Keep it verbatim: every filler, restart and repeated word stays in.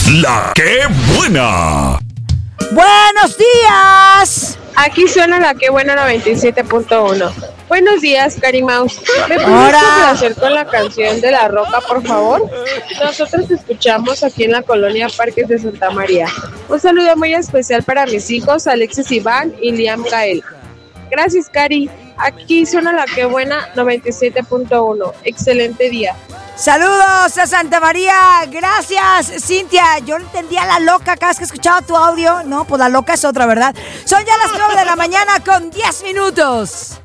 La que buena. Buenos días. Aquí suena La que buena noventa y siete punto uno. Buenos días, Cari Mouse. ¿Me puedes complacer con la canción de La Roca, por favor? Nosotros te escuchamos aquí en la colonia Parques de Santa María. Un saludo muy especial para mis hijos, Alexis Iván y Liam Gael. Gracias, Cari. Aquí suena La que buena noventa y siete punto uno. Excelente día. Saludos a Santa María. Gracias, Cintia. Yo entendía La Loca cada vez que escuchaba tu audio. No, pues La Loca es otra, ¿verdad? Son ya las nueve de la mañana con diez minutos.